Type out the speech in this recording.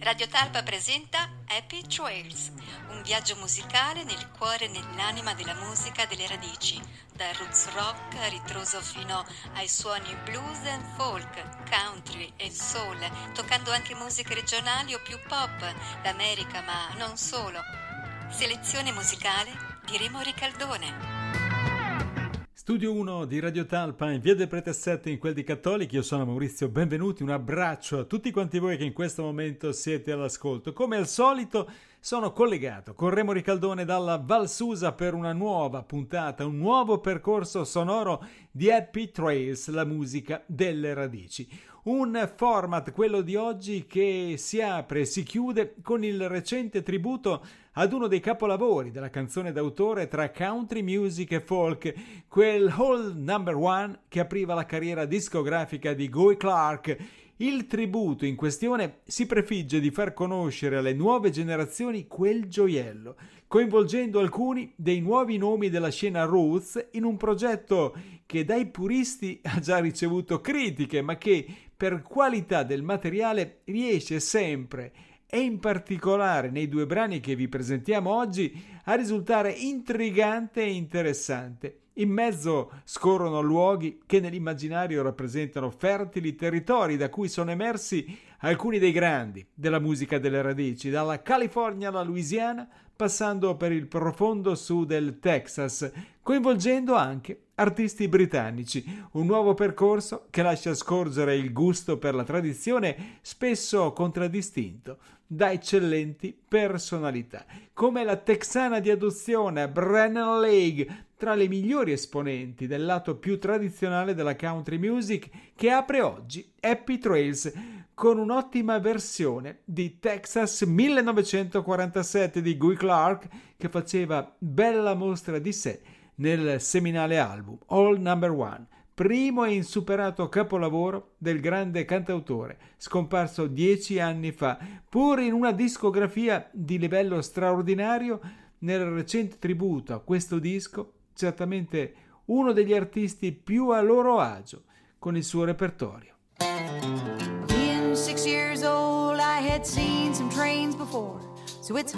Radio Talpa presenta Happy Trails, un viaggio musicale nel cuore e nell'anima della musica delle radici, dal roots rock a ritroso fino ai suoni blues and folk, country e soul, toccando anche musiche regionali o più pop, l'America ma non solo. Selezione musicale di Remo Ricaldone. Studio 1 di Radio Talpa in via del Prete 7 in quel di Cattolichi. Io sono Maurizio, benvenuti, un abbraccio a tutti quanti voi che in questo momento siete all'ascolto. Come al solito sono collegato con Remo Ricaldone dalla Val Susa per una nuova puntata, un nuovo percorso sonoro di Happy Trails, la musica delle radici. Un format, quello di oggi, che si apre e si chiude con il recente tributo ad uno dei capolavori della canzone d'autore tra country music e folk, quel All Number One che apriva la carriera discografica di Guy Clark. Il tributo in questione si prefigge di far conoscere alle nuove generazioni quel gioiello, coinvolgendo alcuni dei nuovi nomi della scena roots in un progetto che dai puristi ha già ricevuto critiche, ma che per qualità del materiale riesce sempre, e in particolare nei due brani che vi presentiamo oggi, a risultare intrigante e interessante. In mezzo scorrono luoghi che nell'immaginario rappresentano fertili territori da cui sono emersi alcuni dei grandi della musica delle radici, dalla California alla Louisiana, passando per il profondo sud del Texas, coinvolgendo anche artisti britannici. Un nuovo percorso che lascia scorgere il gusto per la tradizione, spesso contraddistinto da eccellenti personalità, come la texana di adozione Brennan Lake, tra le migliori esponenti del lato più tradizionale della country music, che apre oggi Happy Trails con un'ottima versione di Texas 1947 di Guy Clark, che faceva bella mostra di sé nel seminale album All Number One, primo e insuperato capolavoro del grande cantautore scomparso 10 anni fa, pur in una discografia di livello straordinario. Nel recente tributo a questo disco, certamente uno degli artisti più a loro agio con il suo repertorio. Being 6 years old, I had seen some trains before, so it's